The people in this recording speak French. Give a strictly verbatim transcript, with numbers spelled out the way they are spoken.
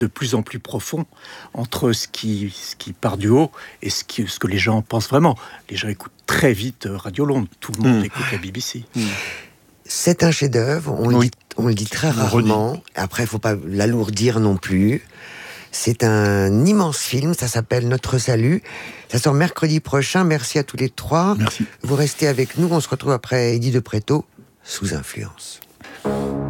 de plus en plus profond entre ce qui, ce qui part du haut et ce, qui, ce que les gens pensent vraiment. Les gens écoutent très vite Radio Londres. Tout le monde mmh. écoute la B B C. Mmh. C'est un chef-d'œuvre. On, oui. on le dit très rarement. Après, il ne faut pas l'alourdir non plus. C'est un immense film. Ça s'appelle Notre Salut. Ça sort mercredi prochain. Merci à tous les trois. Merci. Vous restez avec nous. On se retrouve après Eddie de Pretto, Sous influence.